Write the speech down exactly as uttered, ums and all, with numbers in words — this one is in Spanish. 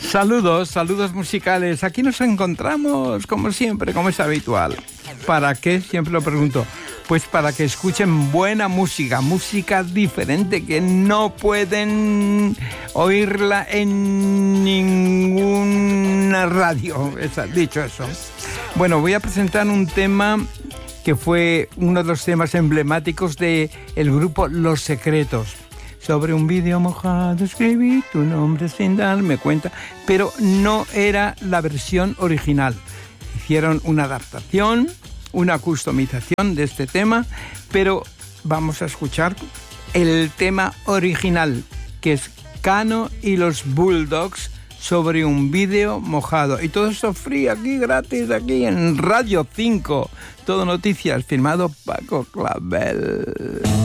Saludos, saludos musicales. Aquí nos encontramos, como siempre, como es habitual. ¿Para qué? Siempre lo pregunto. Pues para que escuchen buena música, música diferente, que no pueden oírla en ninguna radio. Dicho eso. Bueno, voy a presentar un tema que fue uno de los temas emblemáticos del grupo Los Secretos. Sobre un vídeo mojado escribí tu nombre sin darme cuenta, pero no era la versión original. Hicieron una adaptación, una customización de este tema, pero vamos a escuchar el tema original, que es Cano y los Bulldogs, sobre un vídeo mojado. Y todo esto free aquí, gratis, aquí en Radio cinco. Todo noticias, firmado Paco Clavel.